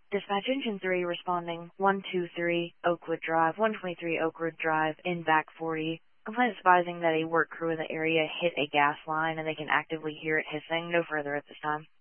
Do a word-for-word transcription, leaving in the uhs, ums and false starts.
Dispatch Engine three responding one two three Oakwood Drive, one twenty-three Oakwood Drive, in back forty. Complaint advising that a work crew in the area hit a gas line and they can actively hear it hissing. No further at this time.